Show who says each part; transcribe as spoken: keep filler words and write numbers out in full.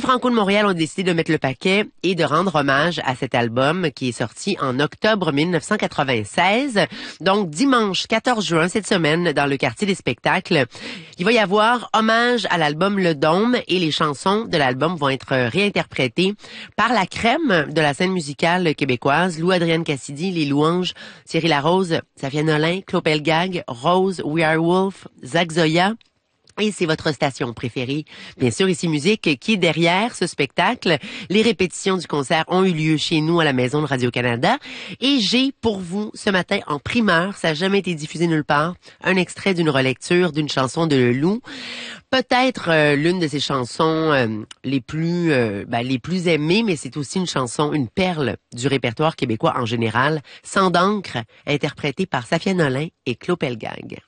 Speaker 1: Franco de Montréal ont décidé de mettre le paquet et de rendre hommage à cet album qui est sorti en octobre mille neuf cent quatre-vingt-seize. Donc, dimanche quatorze juin, cette semaine, dans le quartier des spectacles, il va y avoir hommage à l'album Le Dôme et les chansons de l'album vont être réinterprétées par la crème de la scène musicale québécoise, Lou-Adrienne Cassidy, Les Louanges, Thierry Larose, Safia Nolin, Claude Pelgag, Rose, We Are Wolf, Zach Zoya. Et c'est votre station préférée, bien sûr, Ici Musique, qui est derrière ce spectacle. Les répétitions du concert ont eu lieu chez nous à la Maison de Radio-Canada. Et j'ai pour vous, ce matin, en primeur, ça n'a jamais été diffusé nulle part, un extrait d'une relecture d'une chanson de Lelou. Peut-être euh, l'une de ses chansons euh, les plus euh, ben, les plus aimées, mais c'est aussi une chanson, une perle du répertoire québécois en général, Sans d'encre, interprétée par Safia Nolin et Claude Pelgag.